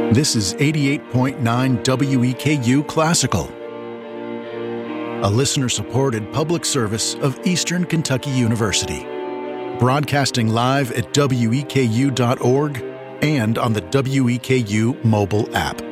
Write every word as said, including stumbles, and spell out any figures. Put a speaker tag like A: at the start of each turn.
A: This is eighty-eight point nine W E K U Classical, a listener-supported public service of Eastern Kentucky University, broadcasting live at W E K U dot org and on the W E K U mobile app.